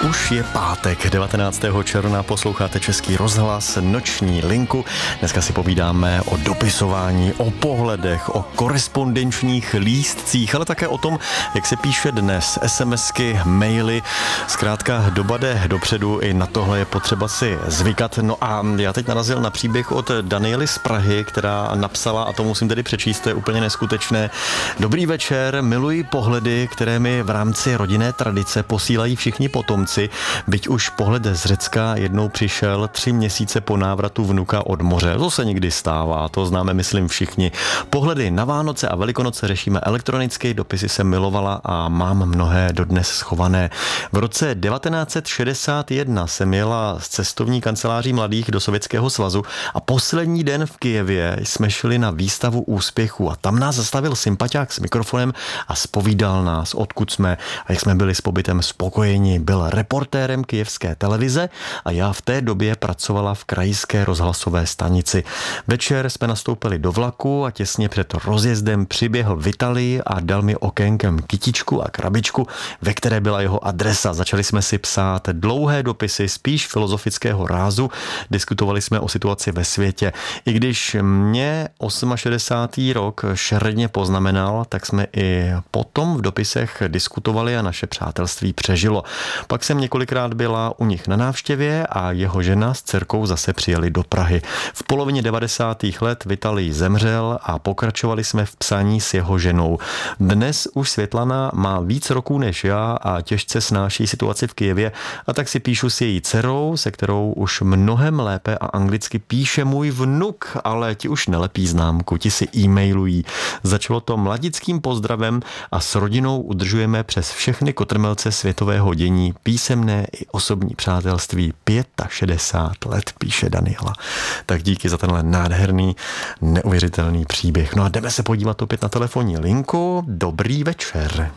Už je pátek, 19. června, posloucháte Český rozhlas, Noční linku. Dneska si povídáme o dopisování, o pohledech, o korespondenčních lístcích, ale také o tom, jak se píše dnes, SMSky, maily. Zkrátka doba jde dopředu, i na tohle je potřeba si zvykat. No a já teď narazil na příběh od Daniely z Prahy, která napsala, a to musím tedy přečíst, to je úplně neskutečné. Dobrý večer, miluji pohledy, které mi v rámci rodinné tradice posílají všichni potomci. Byť už pohled z Řecka jednou přišel 3 měsíce po návratu vnuka od moře. To se někdy stává, to známe, myslím, všichni. Pohledy na Vánoce a Velikonoce řešíme elektronicky, dopisy jsem milovala a mám mnohé dodnes schované. V roce 1961 jsem jela z cestovní kanceláří mladých do Sovětského svazu a poslední den v Kyjevě jsme šli na výstavu úspěchů a tam nás zastavil sympatiák s mikrofonem a zpovídal nás, odkud jsme a jak jsme byli s pobytem spokojeni. Byl reportérem kyjevské televize a já v té době pracovala v krajské rozhlasové stanici. Večer jsme nastoupili do vlaku a těsně před rozjezdem přiběhl Vitalij a dal mi okénkem kytičku a krabičku, ve které byla jeho adresa. Začali jsme si psát dlouhé dopisy, spíš filozofického rázu. Diskutovali jsme o situaci ve světě. I když mě 68. rok šeredně poznamenal, tak jsme i potom v dopisech diskutovali a naše přátelství přežilo. Pak jsem několikrát byla u nich na návštěvě a jeho žena s dcerkou zase přijeli do Prahy. V polovině 90. let Vitalij zemřel a pokračovali jsme v psaní s jeho ženou. Dnes už Světlana má víc roků než já a těžce snáší situaci v Kyjevě, a tak si píšu s její dcerou, se kterou už mnohem lépe a anglicky píše můj vnuk, ale ti už nelepí známku, ti si e-mailují. Začalo to mladickým pozdravem a s rodinou udržujeme přes všechny kotrmelce světového dění písemné i osobní přátelství 65 let, píše Daniela. Tak díky za tenhle nádherný, neuvěřitelný příběh. No a jdeme se podívat opět na telefonní linku. Dobrý večer.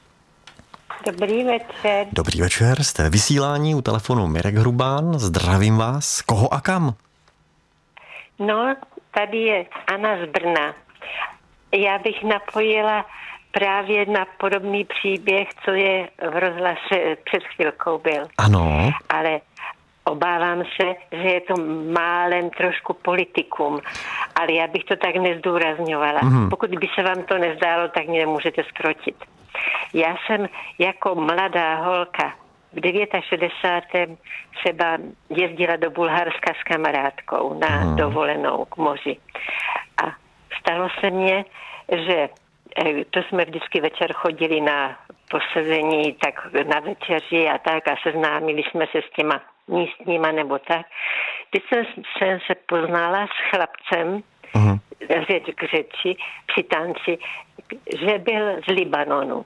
Dobrý večer. Dobrý večer, jste vysílání u telefonu Mirek Hrubán. Zdravím vás. Koho a kam? No, tady je Anna z Brna. Já bych napojila právě na podobný příběh, co je v rozhlase před chvilkou byl. Ano. Ale obávám se, že je to málem trošku politikum. Ale já bych to tak nezdůrazňovala. Pokud by se vám to nezdálo, tak mě můžete zkrotit. Já jsem jako mladá holka v 69. třeba jezdila do Bulharska s kamarádkou na dovolenou k moři. A stalo se mně, že to jsme vždycky večer chodili na posezení, tak na večeři a tak a seznámili jsme se s těma místníma nebo tak. Teď jsem se poznala s chlapcem řeč k řeči při tanci, že byl z Libanonu.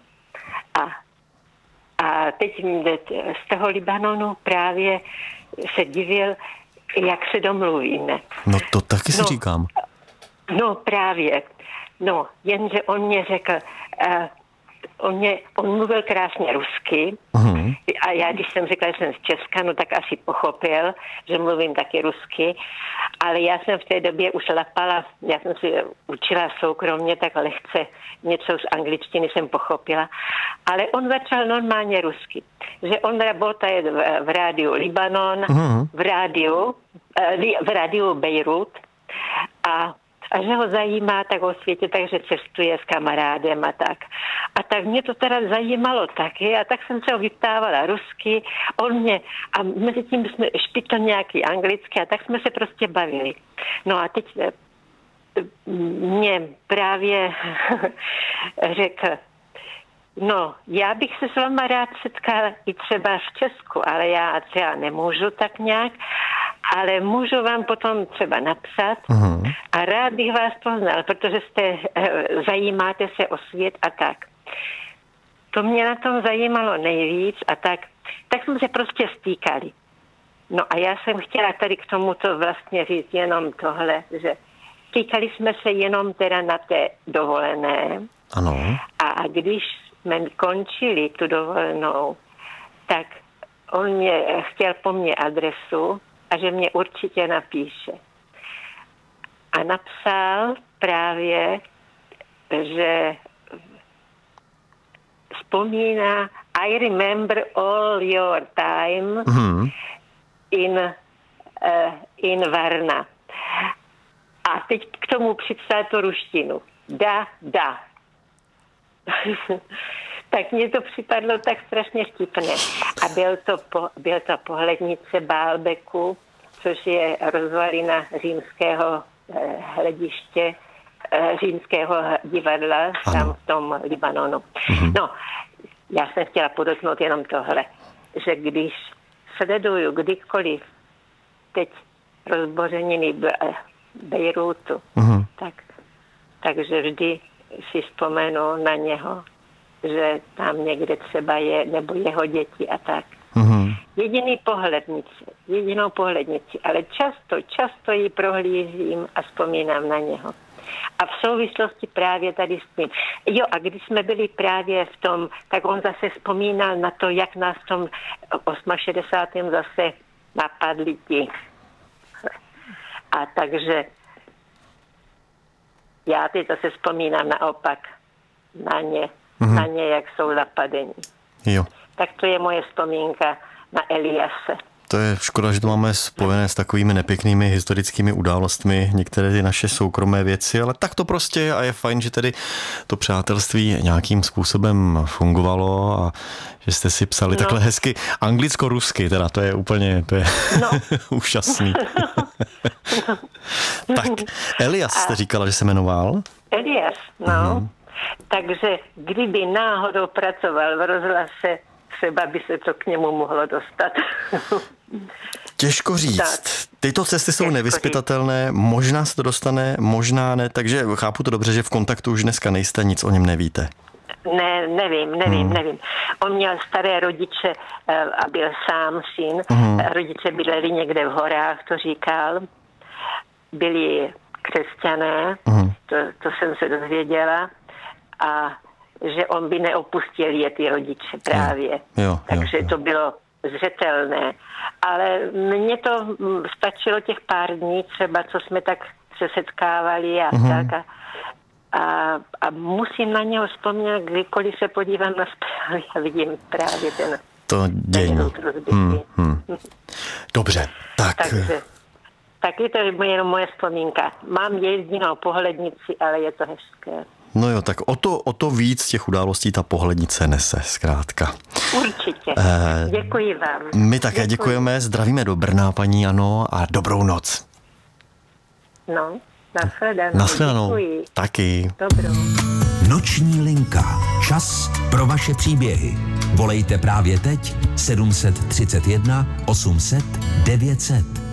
A teď z toho Libanonu právě se divil, jak se domluvíme. No to taky si říkám. No právě. No, jenže on mě řekl, on mluvil krásně rusky a já, když jsem řekla, že jsem z Česka, no tak asi pochopil, že mluvím taky rusky, ale já jsem v té době už lapala, já jsem si učila soukromně tak lehce, něco z angličtiny jsem pochopila, ale on začal normálně rusky, že on rabotá v rádiu Libanon, v rádiu Bejrút a že ho zajímá tak o světě, takže cestuje s kamarádem a tak. A tak mě to teda zajímalo taky a tak jsem se ho vyptávala rusky, a mezi tím jsme špitl nějaký anglicky a tak jsme se prostě bavili. No a teď mě právě řekl, no, já bych se s váma rád setkala i třeba v Česku, ale já třeba nemůžu tak nějak, ale můžu vám potom třeba napsat a rád bych vás poznal, protože zajímáte se o svět a tak. To mě na tom zajímalo nejvíc a tak jsme se prostě stýkali. No a já jsem chtěla tady k tomuto vlastně říct jenom tohle, že stýkali jsme se jenom teda na té dovolené. Ano. A když jsme končili tu dovolenou, tak on mě chtěl po mně adresu a že mě určitě napíše. A napsal právě, že vzpomíná I remember all your time in Varna. A teď k tomu připsal tu ruštinu. Da. Tak mně to připadlo tak strašně vtipné. A byl to pohlednice Baalbeku, což je rozvalina římského hlediště, římského divadla tam v tom Libanonu. No, já jsem chtěla podotknout jenom tohle, že když sleduju kdykoliv teď rozbořeniny Bejrútu, takže vždy si vzpomenu na něho, že tam někde třeba je, nebo jeho děti a tak. Jedinou pohlednici, ale často ji prohlížím a vzpomínám na něho. A v souvislosti právě tady s tím. Jo, a když jsme byli právě v tom, tak on zase vzpomínal na to, jak nás v tom 68. zase napadli ti. A takže já teď zase vzpomínám naopak na ně, jak jsou napadeni. Jo. Tak to je moje vzpomínka na Eliase. To je škoda, že to máme spojené s takovými nepěknými historickými událostmi, některé ty naše soukromé věci, ale tak to prostě je a je fajn, že tedy to přátelství nějakým způsobem fungovalo a že jste si psali takhle hezky anglicko-rusky, teda to je úplně úžasný. Tak, Elias jste říkala, že se jmenoval? Elias, Takže kdyby náhodou pracoval v rozhlase, třeba by se to k němu mohlo dostat. Těžko říct. Tyto cesty jsou nevyzpytatelné, možná se to dostane, možná ne, takže chápu to dobře, že v kontaktu už dneska nejste, nic o něm nevíte. Ne, nevím. On měl staré rodiče a byl sám syn. Rodiče bydleli někde v horách, to říkal. Byli křesťané, to jsem se dozvěděla. A že on by neopustil je ty rodiče právě. Takže to bylo zřetelné. Ale mně to stačilo těch pár dní třeba, co jsme tak se setkávali a tak. A musím na něho vzpomínat, kdykoliv se podívám na zprávy a vidím právě ten dění. Dobře, tak. Tak je to jenom moje vzpomínka. Mám jedinou pohlednici, ale je to hezké. No jo, tak o to víc těch událostí ta pohlednice nese, zkrátka. Určitě. Děkuji vám. My také děkujeme, zdravíme do Brna, paní Jano, a dobrou noc. No, nashledanou. Taky. Dobrou. Noční linka. Čas pro vaše příběhy. Volejte právě teď 731 800 900.